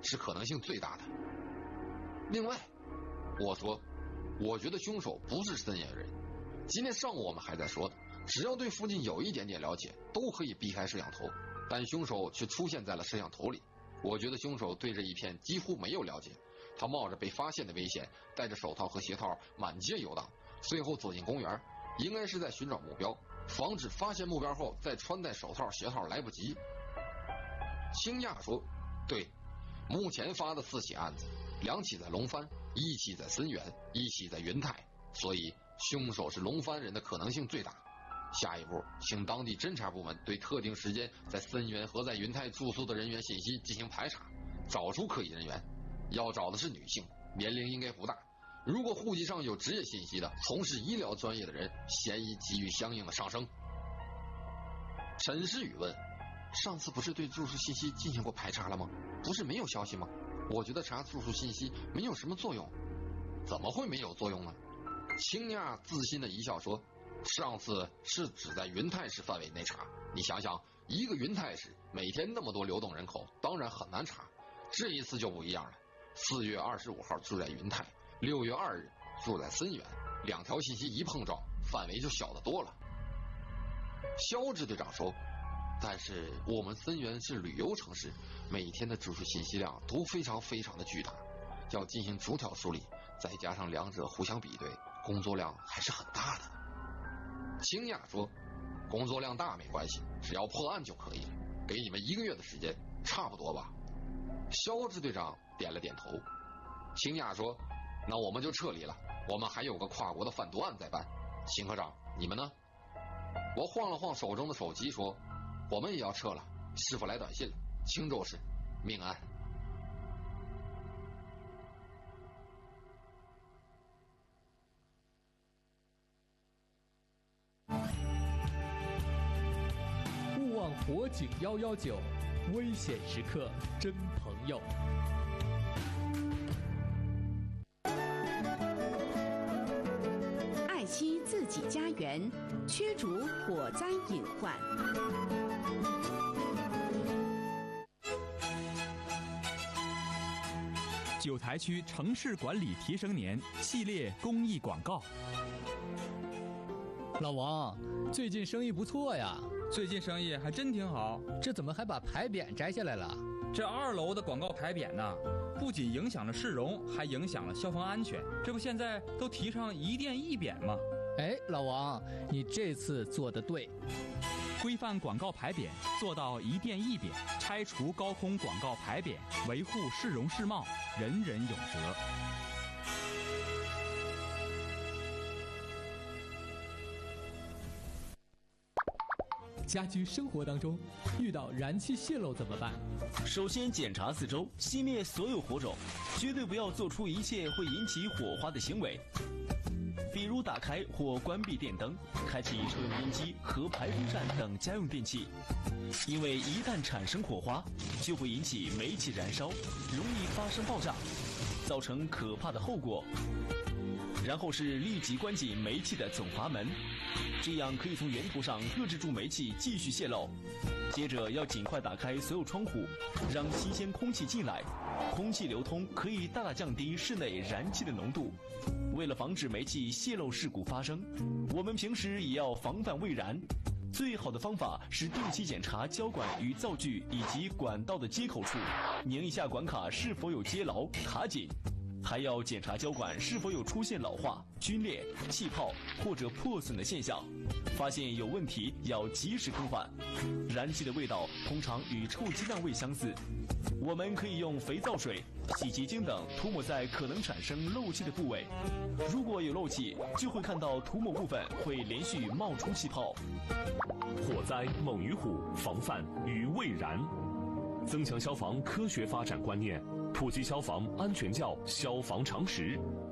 是可能性最大的。另外，我说，我觉得凶手不是森严人。今天上午我们还在说的，只要对附近有一点点了解，都可以避开摄像头，但凶手却出现在了摄像头里。我觉得凶手对这一片几乎没有了解，他冒着被发现的危险，戴着手套和鞋套满街游荡，最后走进公园，应该是在寻找目标，防止发现目标后再穿戴手套鞋套来不及。青亚说，对，目前发的4起案子，2起在龙帆，1起在森源，1起在云泰，所以凶手是龙帆人的可能性最大。下一步，请当地侦查部门对特定时间在森源和在云泰住宿的人员信息进行排查，找出可疑人员。要找的是女性，年龄应该不大。如果户籍上有职业信息的，从事医疗专业的人，嫌疑给予相应的上升。陈世宇问，上次不是对住宿信息进行过排查了吗？不是没有消息吗？我觉得查住宿信息没有什么作用。怎么会没有作用呢？青亚自信的一笑说，上次是只在云泰市范围内查，你想想，一个云泰市每天那么多流动人口，当然很难查。这一次就不一样了，4月25号住在云泰，6月2日住在森源，2条信息一碰撞，范围就小得多了。肖支队长说，但是我们森源是旅游城市，每天的住宿信息量都非常的巨大，要进行逐条梳理，再加上2者互相比对，工作量还是很大的。青亚说，工作量大没关系，只要破案就可以了，给你们1个月的时间，差不多吧。肖支队长点了点头。青亚说，那我们就撤离了，我们还有个跨国的贩毒案在办。邢科长，你们呢？我晃了晃手中的手机说，我们也要撤了，师傅来短信了，青州市，命案。 勿忘火警119，危险时刻真朋友。 爱惜自己家园，驱逐火灾隐患。 九台区城市管理提升年系列公益广告。 老王，最近生意不错呀。 最近生意还真挺好。 这怎么还把牌匾摘下来了？ 这2楼的广告牌匾呢，不仅影响了市容，还影响了消防安全。这不现在都提倡一店一匾吗？ 哎，老王，你这次做得对。 规范广告牌匾，做到一店一匾，拆除高空广告牌匾，维护市容市貌，人人有责。 家居生活当中遇到燃气泄漏怎么办？ 首先检查四周，熄灭所有火种，绝对不要做出一切会引起火花的行为，比如打开或关闭电灯，开启抽油烟机和排风扇等家用电器，因为一旦产生火花，就会引起煤气燃烧，容易发生爆炸，造成可怕的后果。然后是立即关紧煤气的总阀门，这样可以从源头上遏制住煤气继续泄漏。接着要尽快打开所有窗户，让新鲜空气进来，空气流通可以大大降低室内燃气的浓度。为了防止煤气泄漏事故发生，我们平时也要防范未燃。最好的方法是定期检查胶管与灶具以及管道的接口处，拧一下管卡是否有接牢卡紧。还要检查胶管是否有出现老化、皲裂、气泡或者破损的现象，发现有问题要及时更换。燃气的味道通常与臭鸡蛋味相似，我们可以用肥皂水、洗洁精等涂抹在可能产生漏气的部位，如果有漏气，就会看到涂抹部分会连续冒出气泡。 火灾猛于虎，防范于未然。增强消防科学发展观念，普及消防安全教消防常识，